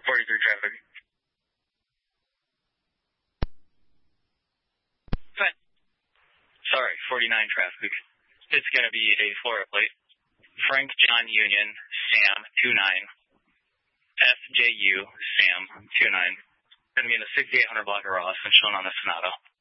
43 traffic. What? Sorry, 49 traffic. It's going to be a Florida plate. Frank John Union, Sam 29. FJU, Sam 29. Going to be in the 6800 block of Ross and shown on the Sonata.